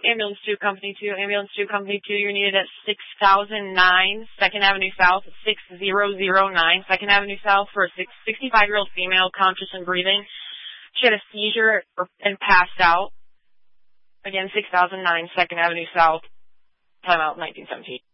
Ambulance 2, Company 2. Ambulance 2, Company 2, you're needed at 6009 2nd Avenue South, 6009 2nd Avenue South for a 65-year-old female, conscious and breathing. She had a seizure and passed out. Again, 6009 2nd Avenue South, timeout 1917.